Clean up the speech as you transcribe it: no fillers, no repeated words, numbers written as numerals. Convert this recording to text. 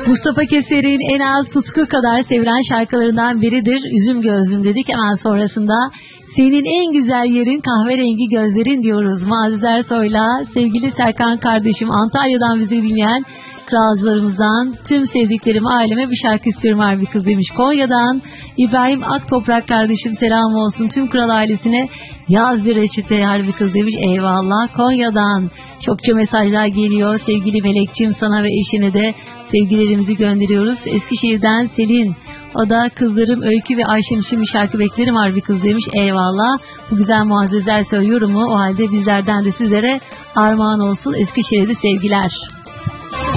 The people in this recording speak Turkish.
Mustafa Keser'in en az Tutku kadar sevilen şarkılarından biridir. Üzüm gözlüm dedik, hemen sonrasında senin en güzel yerin kahverengi gözlerin diyoruz. Muazzez Ersoy'la sevgili Serkan kardeşim Antalya'dan bizi dinleyen kralcılarımızdan tüm sevdiklerim aileme bir şarkı istiyorum harbi kız demiş. Konya'dan İbrahim Aktoprak kardeşim selam olsun tüm kral ailesine yaz bir reçete harbi kız demiş. Eyvallah. Konya'dan çokça mesajlar geliyor. Sevgili Melekçim sana ve eşine de sevgilerimizi gönderiyoruz. Eskişehir'den Selin, o da kızlarım Öykü ve Ayşem için bir şarkı beklerim harbi kız demiş. Eyvallah. Bu güzel Muazzez Ersoy yorumu o halde bizlerden de sizlere armağan olsun. Eskişehir'de sevgiler.